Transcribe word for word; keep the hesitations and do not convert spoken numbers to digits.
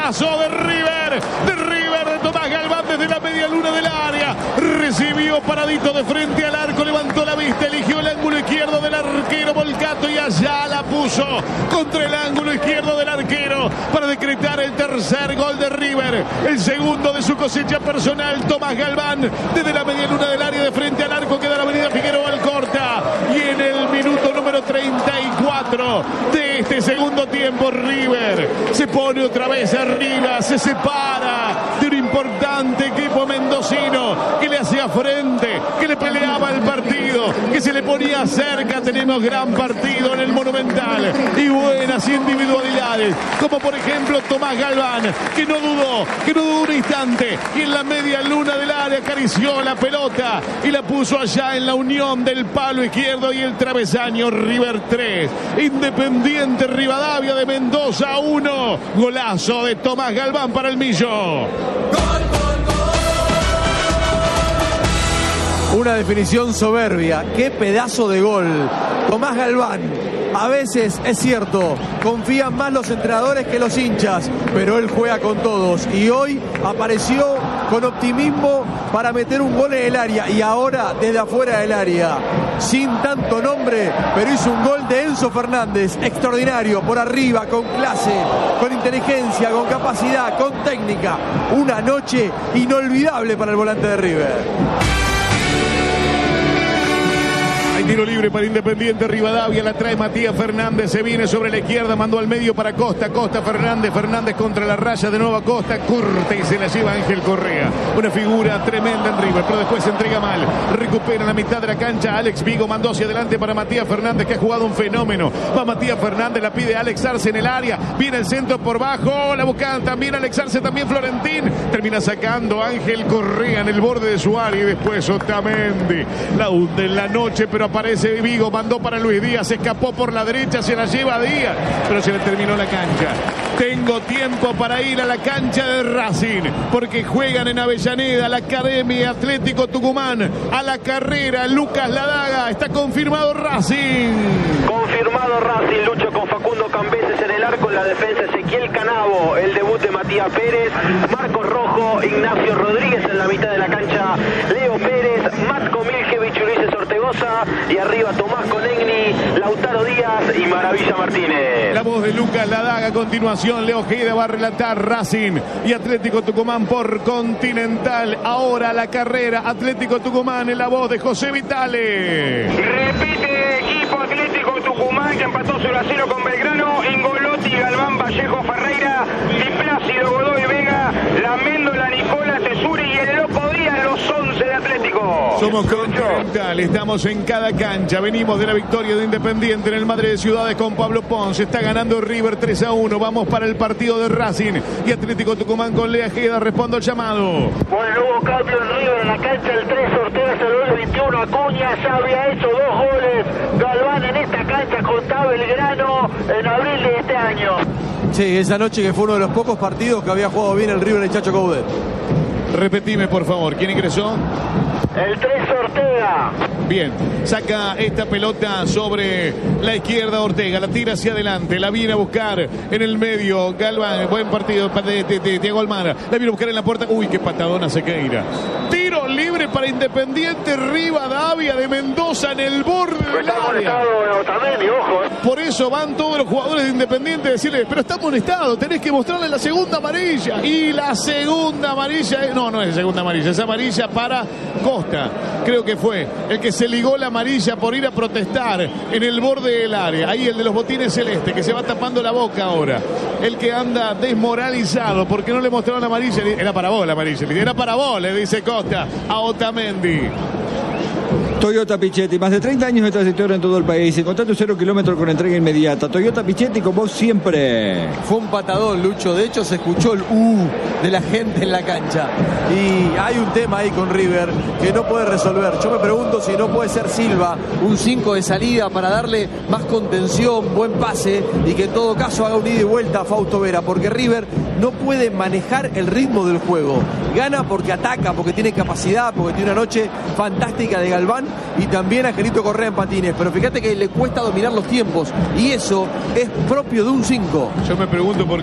golazo de River, de River, de Tomás Galván desde la media luna del área. Recibió paradito de frente al arco, levantó la vista, eligió el ángulo izquierdo del arquero Volcato y allá la puso contra el ángulo izquierdo del arquero para decretar el tercer gol de River, el segundo de su cosecha personal. Tomás Galván desde la media luna del área de frente al arco, queda la avenida Figueroa Alcorta, y en el minuto número treinta y cuatro de este segundo tiempo River se pone otra vez arriba, se separa de un importante equipo mendocino que le hacía frente, que le peleaba el partido, que se le ponía cerca. Tenemos gran partido en el Monumental y buenas individualidades, como por ejemplo Tomás Galván, que no dudó, que no dudó un instante y en la media luna del área acarició la pelota y la puso allá en la unión del palo izquierdo y el travesaño. River tres, Independiente Rivadavia de Mendoza uno. Golazo de Tomás Galván para el Millo. Una definición soberbia. Qué pedazo de gol. Tomás Galván. A veces, es cierto, confían más los entrenadores que los hinchas, pero él juega con todos y hoy apareció con optimismo para meter un gol en el área y ahora desde afuera del área, sin tanto nombre, pero hizo un gol de Enzo Fernández, extraordinario, por arriba, con clase, con inteligencia, con capacidad, con técnica. Una noche inolvidable para el volante de River. Tiro libre para Independiente Rivadavia, la trae Matías Fernández, se viene sobre la izquierda, mandó al medio para Costa, Costa Fernández, Fernández contra la raya, de nuevo a Costa, curte y se la lleva Ángel Correa, una figura tremenda en River, pero después se entrega mal, recupera la mitad de la cancha, Alex Vigo mandó hacia adelante para Matías Fernández, que ha jugado un fenómeno, va Matías Fernández, la pide Alex Arce en el área, viene el centro por bajo, la buscan también Alex Arce, también Florentín, termina sacando Ángel Correa en el borde de su área y después Otamendi, la hunde en la noche, pero aparece Vigo, mandó para Luis Díaz, escapó por la derecha, se la lleva a Díaz, pero se le terminó la cancha. Tengo tiempo para ir a la cancha de Racing, porque juegan en Avellaneda, la Academia Atlético Tucumán, a la carrera, Lucas Ladaga, está confirmado Racing. Confirmado Racing, lucha con Facundo Cambeses en el arco, en la defensa Ezequiel Canavo, el debut de Matías Pérez, Marcos Rojo, Ignacio Rodríguez en la mitad de la cancha, Leo Pérez, Matko Miljevich, Ulises Ortegoza y arriba Tomás Conegni, Lautaro Díaz y Maravilla Martínez. La voz de Lucas Ladaga, a continuación Leo Ojeda va a relatar Racing y Atlético Tucumán por Continental. Ahora la carrera, Atlético Tucumán en la voz de José Vitale. Repite equipo Atlético Tucumán que empató cero a cero con Belgrano, Ingolotti, Galván, Vallejo, Ferreira, Di Plácido, Godoy Vega, La Méndola, Nicola, Tesuri y el Loco Díaz, los once de Atlético. Somos Continental, estamos en cada cancha, venimos de la victoria de Independiente en el Madre de Ciudades con Pablo Ponce, está ganando River tres a uno, vamos para el partido de Racing y Atlético Tucumán con Lea Ojeda, respondo al llamado. Bueno, nuevo cambio en River en la cancha, el tres, Ortega saludó el veintiuno, Acuña ya había hecho dos goles, Galván en esta cancha contra Belgrano en abril de este año. Sí, esa noche que fue uno de los pocos partidos que había jugado bien el River, el Chacho Coudet. Repetime por favor, ¿quién ingresó? El tres, Ortega. Bien, saca esta pelota sobre la izquierda Ortega, la tira hacia adelante, la viene a buscar en el medio Galván, buen partido de, de, de Diego Almada, la viene a buscar en la puerta, uy, qué patadona Sequeira. Tiro libre para Independiente Rivadavia de Mendoza en el borde del área. Por eso van todos los jugadores de Independiente a decirle, pero está amonestado, tenés que mostrarle la segunda amarilla. Y la segunda amarilla, es, no, no es la segunda amarilla, es amarilla para Costa. Creo que fue el que se ligó la amarilla por ir a protestar en el borde del área. Ahí el de los botines celeste, que se va tapando la boca ahora. El que anda desmoralizado porque no le mostraron la amarilla. Era para vos la amarilla, era para vos, le dice Costa a Otamendi. Toyota Pichetti, más de treinta años de trayectoria en todo el país. Encontrate cero kilómetros con entrega inmediata. Toyota Pichetti, con vos siempre. Fue un patadón, Lucho. De hecho, se escuchó el uh de la gente en la cancha. Y hay un tema ahí con River que no puede resolver. Yo me pregunto si no puede ser Silva un cinco de salida para darle más contención, buen pase y que en todo caso haga un ida y vuelta a Fausto Vera. Porque River no puede manejar el ritmo del juego. Gana porque ataca, porque tiene capacidad, porque tiene una noche fantástica de Galván y también a Angelito Correa en patines, pero fíjate que le cuesta dominar los tiempos y eso es propio de un cinco. Yo me pregunto por